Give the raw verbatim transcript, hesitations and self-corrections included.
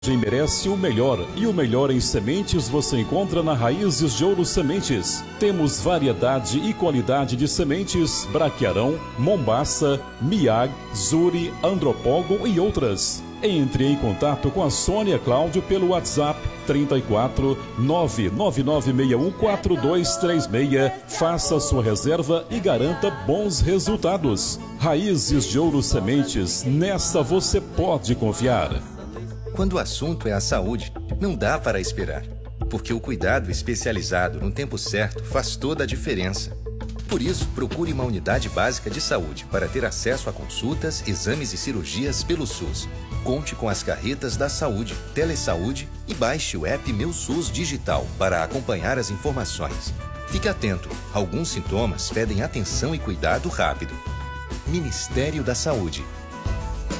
Merece o melhor, e o melhor em sementes você encontra na Raízes de Ouro Sementes. Temos variedade e qualidade de sementes Braquiarão, Mombaça, Miag, Zuri, Andropogon e outras. Entre em contato com a Sônia Cláudio pelo WhatsApp trinta e quatro, nove nove nove seis um quatro dois três seis. Faça sua reserva e garanta bons resultados. Raízes de Ouro Sementes, nessa você pode confiar. Quando o assunto é a saúde, não dá para esperar, porque o cuidado especializado no tempo certo faz toda a diferença. Por isso, procure uma unidade básica de saúde para ter acesso a consultas, exames e cirurgias pelo SUS. Conte com as carretas da saúde, Telesaúde e baixe o app Meu SUS Digital para acompanhar as informações. Fique atento, alguns sintomas pedem atenção e cuidado rápido. Ministério da Saúde.